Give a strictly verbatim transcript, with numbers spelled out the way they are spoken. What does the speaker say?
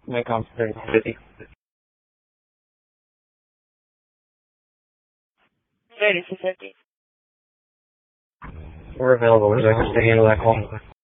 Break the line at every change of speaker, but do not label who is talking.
Macom thirty fifty. thirty-two fifty. We're available. Would you like us to handle that call?